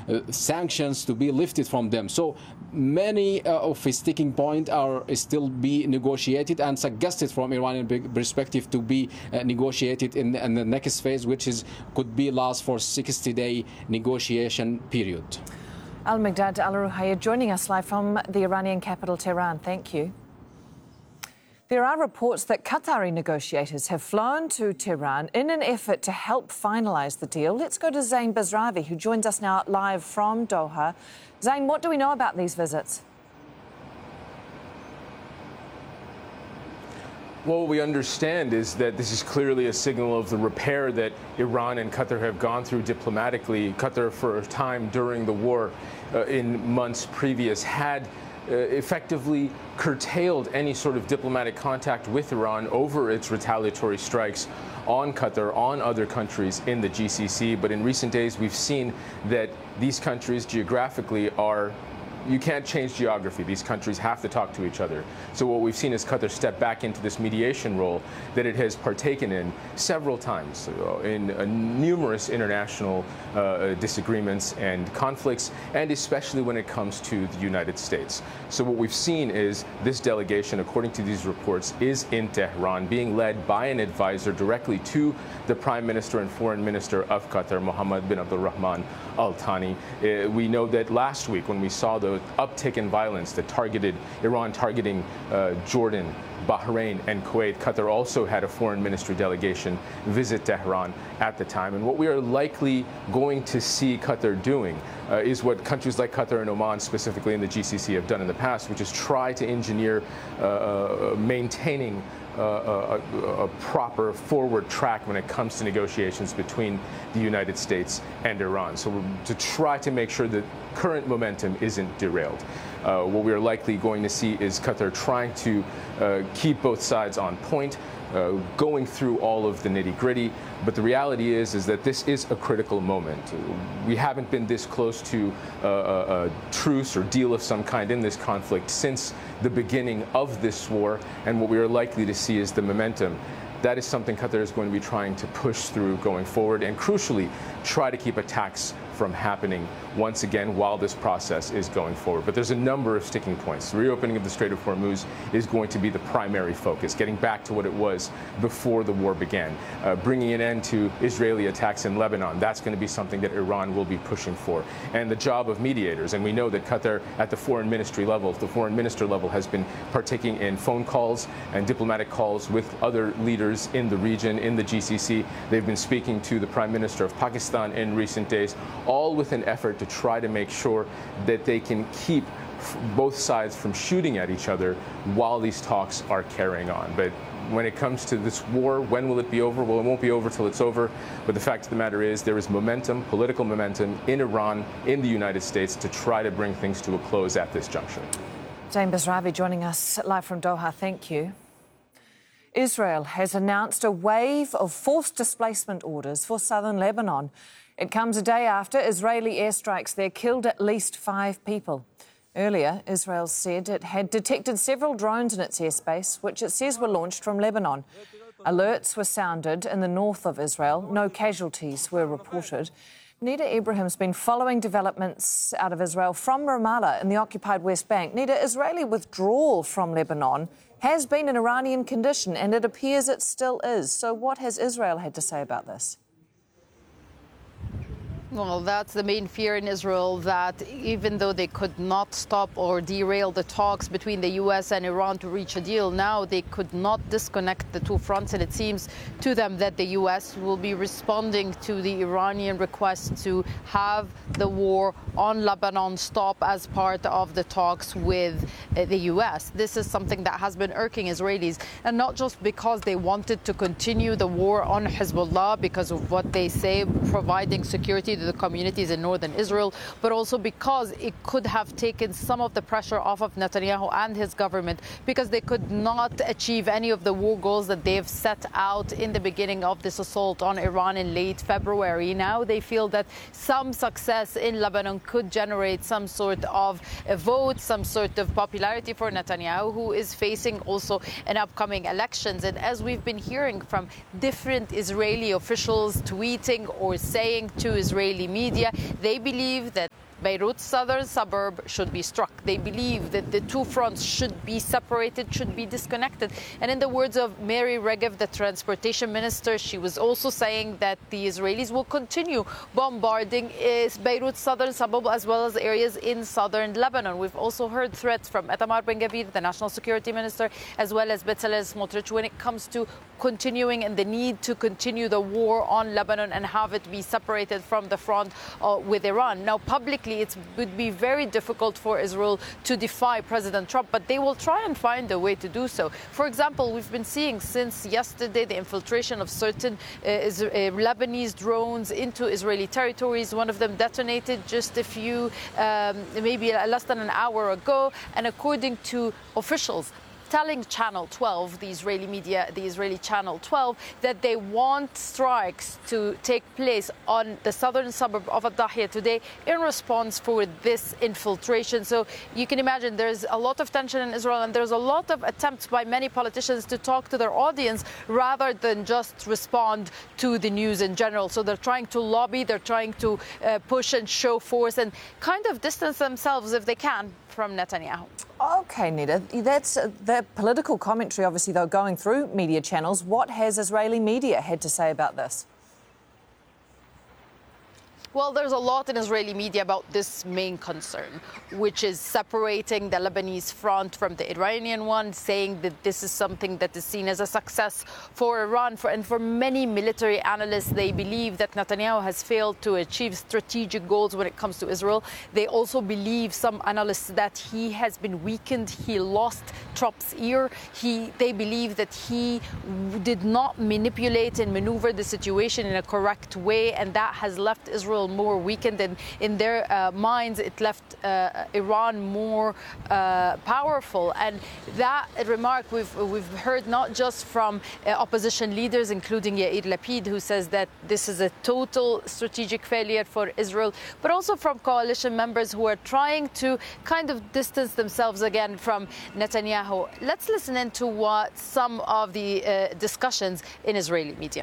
sanctions to be lifted from them. So many of his sticking points are still be negotiated and suggested from Iranian perspective to be negotiated in the next phase, which could be last for 60-day negotiation period. Al-Miqdad Al-Ruhaya joining us live from the Iranian capital, Tehran. Thank you. There are reports that Qatari negotiators have flown to Tehran in an effort to help finalise the deal. Let's go to Zain Basravi, who joins us now live from Doha. Zain, what do we know about these visits? Well, what we understand is that this is clearly a signal of the repair that Iran and Qatar have gone through diplomatically. Qatar, for a time during the war, in months previous, had effectively curtailed any sort of diplomatic contact with Iran over its retaliatory strikes on Qatar, on other countries in the GCC. But in recent days, we've seen that these countries geographically are you can't change geography. These countries have to talk to each other. So what we've seen is Qatar step back into this mediation role that it has partaken in several times in numerous international disagreements and conflicts, and especially when it comes to the United States. So what we've seen is this delegation, according to these reports, is in Tehran, being led by an advisor directly to the Prime Minister and Foreign Minister of Qatar, Mohammed bin Abdulrahman Al Thani. We know that last week when we saw the uptick in violence that targeted Iran targeting Jordan, Bahrain and Kuwait, Qatar also had a foreign ministry delegation visit Tehran at the time. And what we are likely going to see Qatar doing is what countries like Qatar and Oman, specifically in the GCC, have done in the past, which is try to engineer maintaining a proper forward track when it comes to negotiations between the United States and Iran. So to try to make sure that current momentum isn't derailed. What we are likely going to see is Qatar trying to keep both sides on point, going through all of the nitty-gritty. But the reality is that this is a critical moment. We haven't been this close to a truce or deal of some kind in this conflict since the beginning of this war. And what we are likely to see is the momentum. That is something Qatar is going to be trying to push through going forward, and crucially, try to keep attacks from happening once again while this process is going forward. But there's a number of sticking points. The reopening of the Strait of Hormuz is going to be the primary focus, getting back to what it was before the war began. Bringing an end to Israeli attacks in Lebanon, that's going to be something that Iran will be pushing for. And the job of mediators, and we know that Qatar at the foreign ministry level, the foreign minister level, has been partaking in phone calls and diplomatic calls with other leaders in the region, in the GCC. They've been speaking to the Prime Minister of Pakistan in recent days, all with an effort to try to make sure that they can keep both sides from shooting at each other while these talks are carrying on. But when it comes to this war, when will it be over? Well, it won't be over till it's over. But the fact of the matter is there is momentum, political momentum in Iran, in the United States, to try to bring things to a close at this juncture. Zain Basravi joining us live from Doha. Thank you. Israel has announced a wave of forced displacement orders for southern Lebanon. It comes a day after Israeli airstrikes there killed at least 5 people. Earlier, Israel said it had detected several drones in its airspace, which it says were launched from Lebanon. Alerts were sounded in the north of Israel. No casualties were reported. Nida Ibrahim's been following developments out of Israel from Ramallah in the occupied West Bank. Nida, Israeli withdrawal from Lebanon has been an Iranian condition, and it appears it still is. So what has Israel had to say about this? Well, that's the main fear in Israel, that even though they could not stop or derail the talks between the U.S. and Iran to reach a deal, now they could not disconnect the two fronts. And it seems to them that the U.S. will be responding to the Iranian request to have the war on Lebanon stop as part of the talks with the U.S. This is something that has been irking Israelis, and not just because they wanted to continue the war on Hezbollah because of what they say, providing security to the communities in northern Israel, but also because it could have taken some of the pressure off of Netanyahu and his government, because they could not achieve any of the war goals that they've set out in the beginning of this assault on Iran in late February. Now they feel that some success in Lebanon could generate some sort of a vote, some sort of popularity for Netanyahu, who is facing also an upcoming elections. And as we've been hearing from different Israeli officials tweeting or saying to Israeli Israeli media. They believe that Beirut's southern suburb should be struck. They believe that the two fronts should be separated, should be disconnected. And in the words of Mary Regev, the transportation minister, she was also saying that the Israelis will continue bombarding Beirut's southern suburb as well as areas in southern Lebanon. We've also heard threats from Itamar Ben-Gvir, the national security minister, as well as Bezalel Smotrich when it comes to continuing and the need to continue the war on Lebanon and have it be separated from the front with Iran. Now, publicly, it would be very difficult for Israel to defy President Trump, but they will try and find a way to do so. For example, we've been seeing since yesterday the infiltration of certain Lebanese drones into Israeli territories. One of them detonated just a few, maybe less than an hour ago, and according to officials telling Channel 12, the Israeli media, the Israeli Channel 12, that they want strikes to take place on the southern suburb of Adahia today in response for this infiltration. So you can imagine there's a lot of tension in Israel, and there's a lot of attempts by many politicians to talk to their audience rather than just respond to the news in general. So they're trying to lobby, they're trying to push and show force and kind of distance themselves, if they can, from Netanyahu. OK, Nida, that's the political commentary, obviously, though, going through media channels. What has Israeli media had to say about this? Well, there's a lot in Israeli media about this main concern, which is separating the Lebanese front from the Iranian one, saying that this is something that is seen as a success for Iran. And for many military analysts, they believe that Netanyahu has failed to achieve strategic goals when it comes to Israel. They also believe, some analysts, that he has been weakened. He lost Trump's ear. They believe that he did not manipulate and maneuver the situation in a correct way, and that has left Israel more weakened, and in their minds it left Iran more powerful. And that remark we've heard not just from opposition leaders, including Yair Lapid, who says that this is a total strategic failure for Israel, but also from coalition members who are trying to kind of distance themselves again from Netanyahu. Let's listen into what some of the discussions in Israeli media.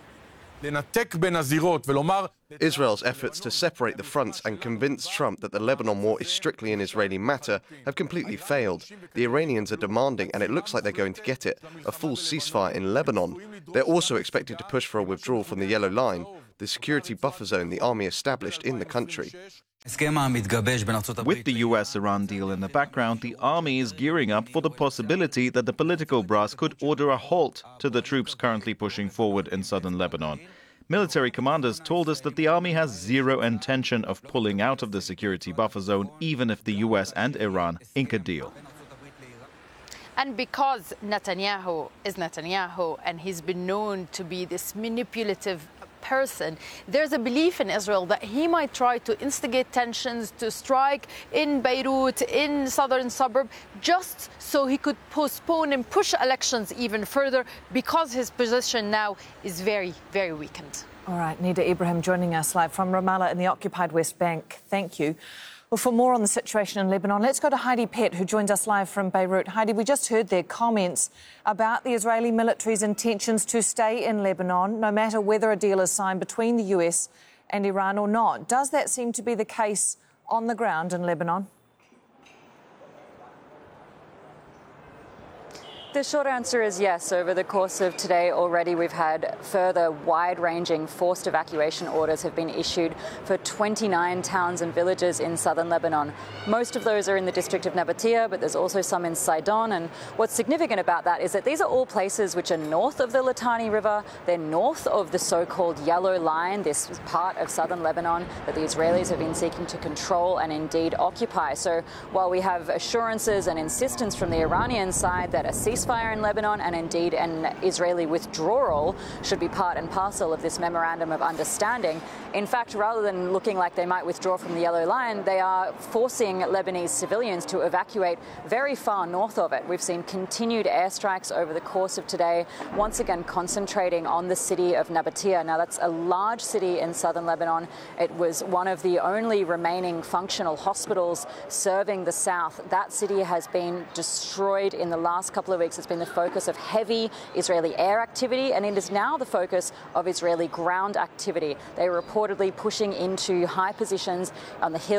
Israel's efforts to separate the fronts and convince Trump that the Lebanon war is strictly an Israeli matter have completely failed. The Iranians are demanding, and it looks like they're going to get it, a full ceasefire in Lebanon. They're also expected to push for a withdrawal from the Yellow Line, the security buffer zone the army established in the country. With the US-Iran deal in the background, the army is gearing up for the possibility that the political brass could order a halt to the troops currently pushing forward in southern Lebanon. Military commanders told us that the army has zero intention of pulling out of the security buffer zone, even if the US and Iran ink a deal. And because Netanyahu is Netanyahu, and he's been known to be this manipulative person, there's a belief in Israel that he might try to instigate tensions, to strike in Beirut, in southern suburb, just so he could postpone and push elections even further, because his position now is very, very weakened. All right, Nida Ibrahim joining us live from Ramallah in the occupied West Bank. Thank you. Well, for more on the situation in Lebanon, let's go to Heidi Pett, who joins us live from Beirut. Heidi, we just heard their comments about the Israeli military's intentions to stay in Lebanon, no matter whether a deal is signed between the US and Iran or not. Does that seem to be the case on the ground in Lebanon? The short answer is yes. Over the course of today already, we've had further wide-ranging forced evacuation orders have been issued for 29 towns and villages in southern Lebanon. Most of those are in the district of Nabatea, but there's also some in Sidon. And what's significant about that is that these are all places which are north of the Litani River. They're north of the so-called Yellow Line, this part of southern Lebanon that the Israelis have been seeking to control and indeed occupy. So while we have assurances and insistence from the Iranian side that a ceasefire in Lebanon and indeed an Israeli withdrawal should be part and parcel of this memorandum of understanding, in fact, rather than looking like they might withdraw from the Yellow Line, they are forcing Lebanese civilians to evacuate very far north of it. We've seen continued airstrikes over the course of today, once again concentrating on the city of Nabatea. Now, that's a large city in southern Lebanon. It was one of the only remaining functional hospitals serving the south. That city has been destroyed in the last couple of weeks weeks has been the focus of heavy Israeli air activity, and it is now the focus of Israeli ground activity. They are reportedly pushing into high positions on the hill